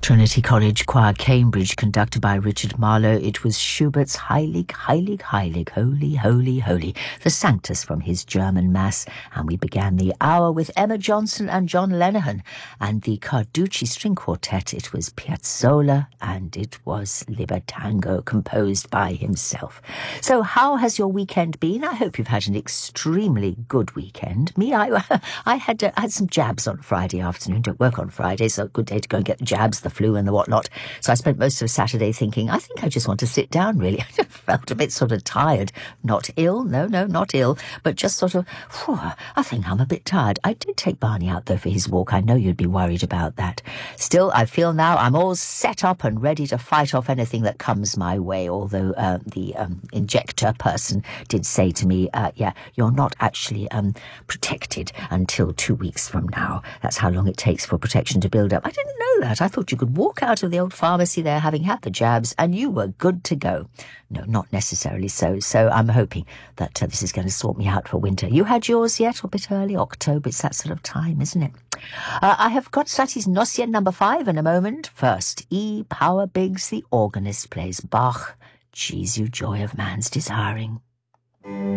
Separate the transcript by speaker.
Speaker 1: Trinity College Choir, Cambridge, conducted by Richard Marlowe. It was Schubert's Heilig, Heilig, Heilig, Holy, Holy, Holy, the Sanctus from his German Mass. And we began the hour with Emma Johnson and John Lenihan and the Carducci String Quartet. It was Piazzolla and it was Libertango, composed by himself. So how has your weekend been? I hope you've had an extremely good weekend. Me, I had some jabs on Friday afternoon. Don't work on Friday, so a good day to go and get the jabs, the flu and the whatnot. So I spent most of Saturday thinking, I think I just want to sit down, really. I felt a bit sort of tired. Not ill, no, not ill, but just sort of, I think I'm a bit tired. I did take Barney out, though, for his walk. I know you'd be worried about that. Still, I feel now I'm all set up and ready to fight off anything that comes my way, although the injector person did say to me, you're not actually protected until 2 weeks from now. That's how long it takes for protection to build up. I didn't know that. I thought you could walk out of the old pharmacy there having had the jabs and you were good to go. No, not necessarily so. So I'm hoping that this is going to sort me out for winter. You had yours yet, or a bit early? October, it's that sort of time, isn't it? I have got Satie's Nocia number 5 in a moment. First, E. Power Biggs, the organist, plays Bach, Geez, you joy of man's desiring.